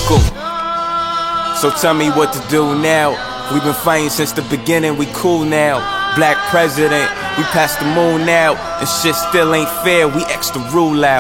Uncle. So tell me what to do now. We've been fighting since the beginning, we cool now. Black president, we passed the moon now, and shit still ain't fair, we extra rule out.